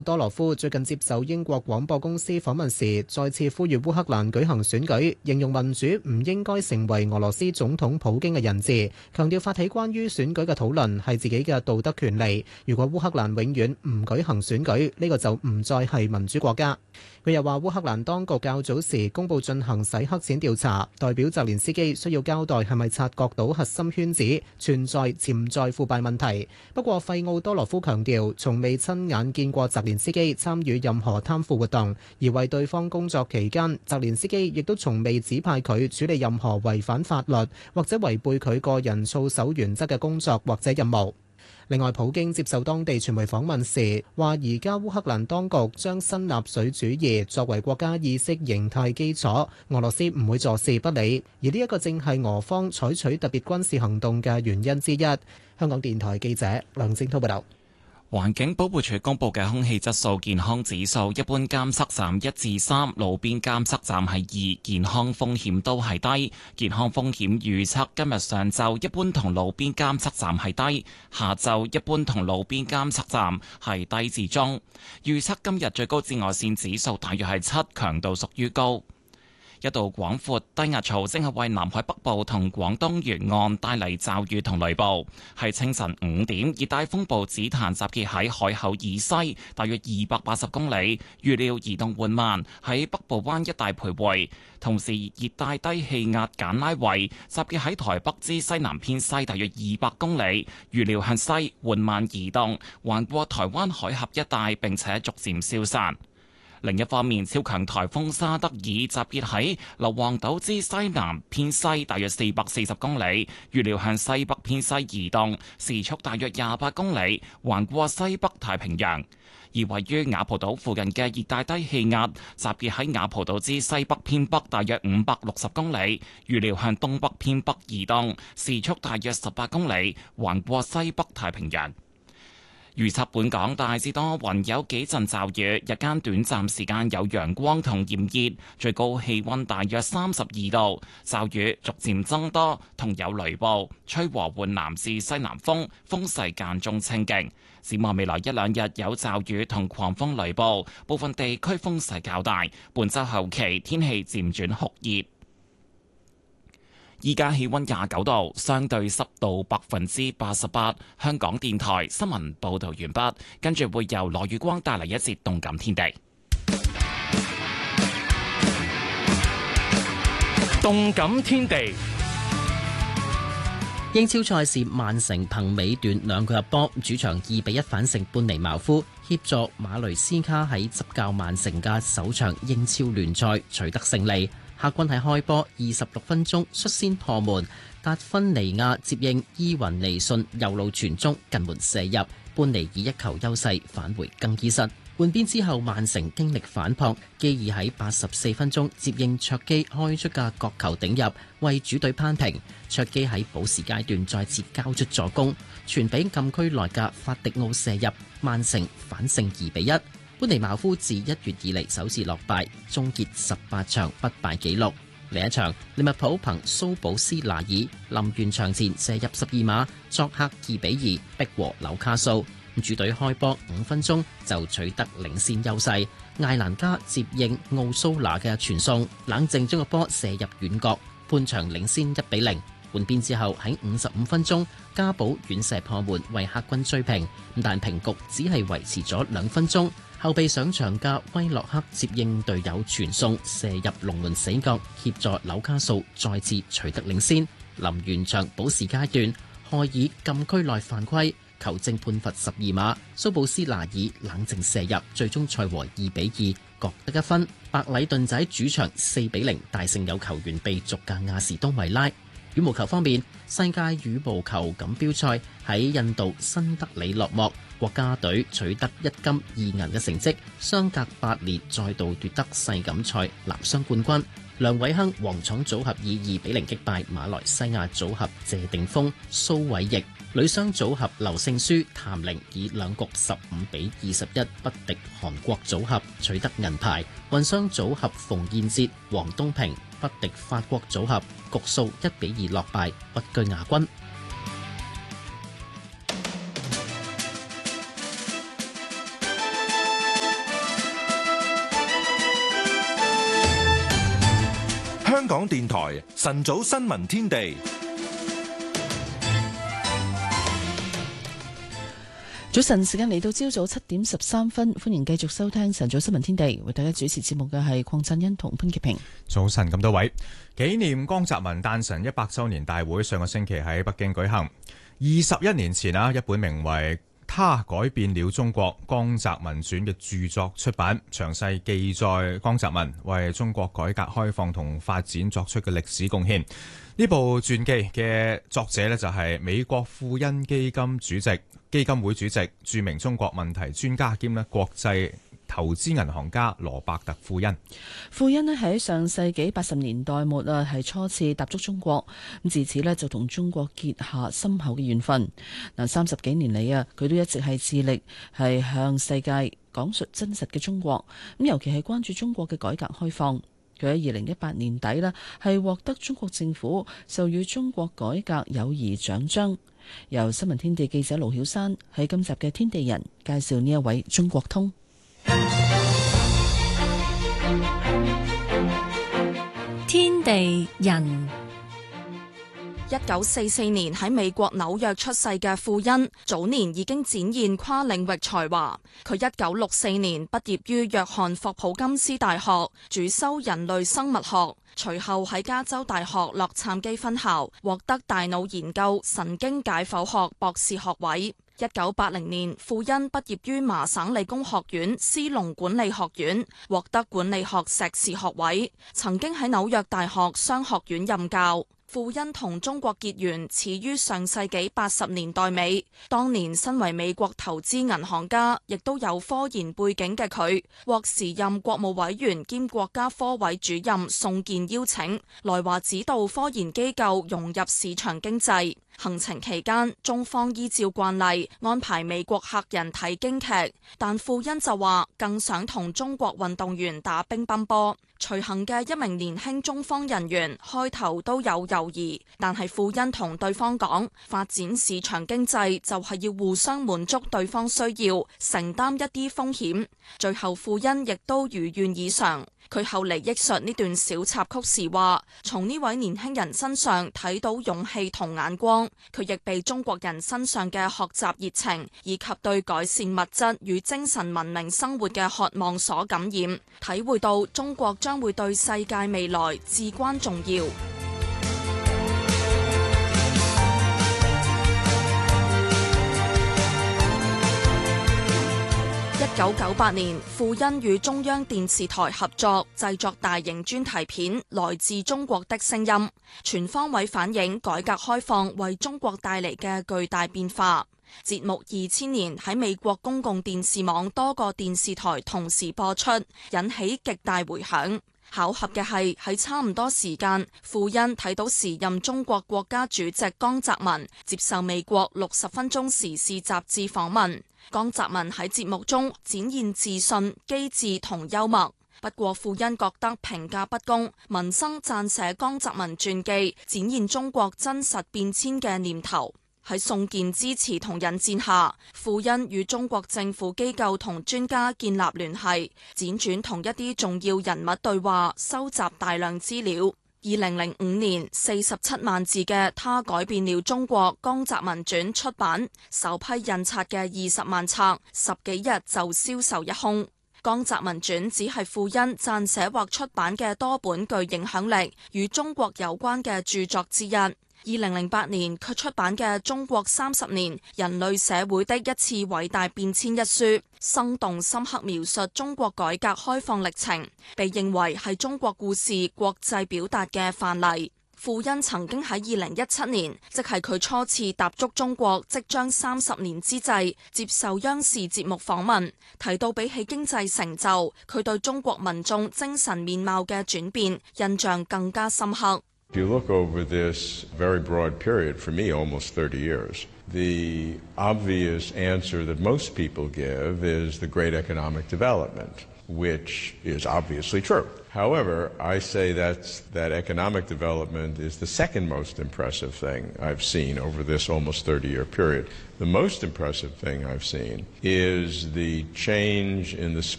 多羅夫最近接受英國廣播公司訪問時，再次呼籲烏克蘭舉行選舉，形容民主唔應該成為俄羅斯總統普京嘅人質，強調發起關於選舉嘅討論係自己嘅道德權利。如果烏克蘭永遠唔舉行選舉，呢個就唔再係民主國家。佢又話烏克蘭當局較早時公佈進行洗黑錢調查，代表澤連斯基需要交代係咪察覺到核心圈子存在潛在腐敗問題。不過費奧多羅夫強調，從未親眼見過澤連斯基參與任何貪腐活動，而為對方工作期間，澤連斯基亦都從未指派佢處理任何違反法律或者違背佢個人操守原則嘅工作或者任務。另外，普京接受當地傳媒訪問時話，而家烏克蘭當局將新納粹主義作為國家意識形態基礎，俄羅斯唔會坐視不理，而呢一個正係俄方採取特別軍事行動嘅原因之一。香港電台記者梁正滔報道。 環境保護署公布嘅空氣質素健康指數，一般監測站1至3，路邊監測站係2，健康風險都係低。健康風險預測今日上晝一般同路邊監測站係低，下晝一般同路邊監測站係低至中。預測今日最高紫外線指數大約係7，強度屬於高。一道廣闊低壓槽正係為南海北部同廣東沿岸帶嚟驟雨同雷暴。係清晨5點，熱帶風暴紫檀集結喺海口以西大約280公里，預料移動緩慢，喺北部灣一帶徘徊。同時，熱帶低氣壓簡拉維集結喺台北之西南偏西大約200公里，預料向西緩慢移動，橫過台灣海峽一帶，並且逐漸消散。另一方面，超強颱風沙德爾集結喺硫磺島之西南偏西大約440公里，預料向西北偏西移動，時速大約28公里，橫過西北太平洋。而位於雅蒲島附近嘅熱帶低氣壓集結喺雅蒲島之西北偏北大約560公里，預料向東北偏北移動，時速大約18公里，橫過西北太平洋。預測本港大致多雲，有幾陣驟雨，日間短暫時間有陽光同炎熱，最高氣溫大約32度。驟雨逐漸增多，同有雷暴，吹和緩南至西南風，風勢間中清勁。展望未來一兩日有驟雨同狂風雷暴，部分地區風勢較大。本週後期天氣漸轉酷熱。依家氣溫29度，相對濕度88%。香港電台新聞報道完畢，跟住會由羅宇光帶嚟一節動感天地。 動感天地， 英超賽事，曼城憑尾段兩個入波，主場2-1反勝般尼茅夫，協助馬雷斯卡喺執教曼城嘅首場英超聯賽取得勝利。客軍喺開波26分鐘率先破門，達芬尼亞接應伊雲尼遜右路傳中近門射入，般尼以一球優勢返回更衣室。換邊之後，曼城經歷反撲，基爾喺84分鐘接應卓基開出嘅角球頂入，為主隊扳平。卓基喺補時階段再次交出助攻，傳俾禁區內嘅法迪奧射入，曼城反勝2-1。般尼茅夫自1月以嚟首次落敗，終結18場不敗紀錄。另一場，利物浦憑蘇保斯拿爾臨完場前射入12碼，作客2-2逼和紐卡素。主隊開波5分鐘就取得領先優勢，艾蘭加接應奧蘇拿嘅傳送，冷靜將個波射入遠角，半場領先1-0。換邊之後喺55分鐘，加保遠射破門為客軍追平，但平局只係維持咗2分鐘。後備上場嘅威洛克接應隊友傳送射入龍門死角，協助紐卡素再次取得領先。臨完場補時階段，賀爾禁區內犯規，球證判罰12碼，蘇布斯拿爾冷靜射入，最終賽和2-2，各得1分。白禮頓仔主場4-0大勝有球員被逐嘅亞士東維拉。羽毛球方面，世界羽毛球錦標賽喺印度新德里落幕，國家隊取得1金2銀嘅成績，相隔8年再度奪得世錦賽男雙冠軍。梁偉亨、黃廠組合以2-0擊敗馬來西亞組合謝定峰、蘇偉譯。女雙組合劉聖書、譚玲以兩局15-21不敵韓國組合，取得銀牌。混雙組合馮燕哲、黃東萍不敵法國組合，局數1-2落敗，不居亞軍。 港電台晨早新聞天地。 早晨，時間嚟到朝早7:13，歡迎繼續收聽晨早新聞天地。為大家主持節目嘅係鄺振欣同潘潔平。 早晨，咁多位，紀念江澤民誕辰100週年大會上個星期喺北京舉行。21年前一本名為《他改變了中國：江澤民傳》嘅著作出版，詳細記載江澤民為中國改革開放同發展作出嘅歷史貢獻。呢部傳記嘅作者呢，就係美國富恩基金會主席、著名中國問題專家兼國際投資銀行家羅伯特·富恩。 富恩呢喺上世紀80年代末係初次踏足中國，咁自此呢就同中國結下深厚嘅緣分。30幾年嚟佢都一直係致力係向世界講述真實嘅中國，咁尤其係關注中國嘅改革開放。佢喺2018年底呢係獲得中國政府授予中國改革友誼獎章。由新聞天地記者盧曉山喺今集嘅天地人介紹呢一位中國通。 天地人。1944年喺美國紐約出世嘅富恩，早年已經展現跨領域才華。佢1964年畢業於約翰霍普金斯大學，主修人類生物學。隨後喺加州大學洛杉磯分校獲得大腦研究神經解剖學博士學位。1980年，富恩畢業於麻省理工學院斯隆管理學院，獲得管理學碩士學位。曾經喺紐約大學商學院任教。富恩同中國結緣始於上世紀80年代尾，當年身為美國投資銀行家，亦都有科研背景嘅佢，獲時任國務委員兼國家科委主任宋健邀請，來華指導科研機構融入市場經濟。行程期間，中方依照慣例安排美國客人睇京劇，但富恩就話更想同中國運動員打乒乓波。隨行嘅一名年輕中方人員開頭都有猶豫，但係富恩同對方講，發展市場經濟就係要互相滿足對方需要，承擔一啲風險。最後富恩亦都如願以償。佢後嚟憶述呢段小插曲時話，從呢位年輕人身上睇到勇氣同眼光，佢亦被中國人身上嘅學習熱情以及對改善物質與精神文明生活嘅渴望所感染，體會到中國將會對世界未來至關重要。1998年，富恩與中央電視台合作製作大型專題片《來自中國的聲音》，全方位反映改革開放為中國帶嚟嘅巨大變化。節目2000年喺美國公共電視網多個電視台同時播出，引起極大迴響。巧合嘅係喺差唔多時間，富恩睇到時任中國國家主席江澤民接受美國60分鐘時事雜誌訪問。江澤民喺節目中展現自信、機智同幽默。不過富恩覺得評價不公，萌生撰寫江澤民傳記，展現中國真實變遷嘅念頭。喺宋健支持同引薦下，富恩與中國政府機構同專家建立聯繫，輾轉同一啲重要人物對話，收集大量資料。2005年47萬字嘅《他改變了中國：江澤民傳》出版，首批印刷嘅20萬冊，10幾日就銷售一空。江澤民傳只係富恩撰寫或出版嘅多本具影響力與中國有關嘅著作之一。2008年佢出版嘅《中國30年：人類社會的一次偉大變遷》一書，生動深刻描述中國改革開放歷程，被認為係中國故事國際表達嘅範例。富恩曾經喺2017年，即係佢初次踏足中國即將30年之際，接受央視節目訪問，提到比起經濟成就，佢對中國民眾精神面貌嘅轉變印象更加深刻。 If you look over this very broad period, for me almost 30 years, the obvious answer that most people give is the great economic development, which is obviously true. However, I say that economic development is the second most impressive thing I've seen over this almost 30-year period. The most impressive thing I've seen is the change in the